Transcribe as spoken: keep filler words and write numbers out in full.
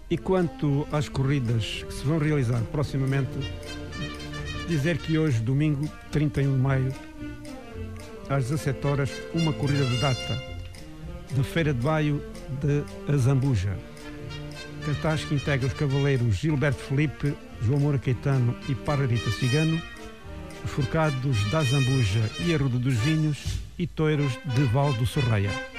E quanto às corridas que se vão realizar proximamente, dizer que hoje, domingo, trinta e um de maio, às dezassete horas, uma corrida de data da Feira de Baio de Azambuja. Cartaz que integra os cavaleiros Gilberto Felipe, João Moura Caetano e Pararita Cigano, os forcados da Azambuja e a Ruda dos Vinhos e toiros de Val do Sorreia.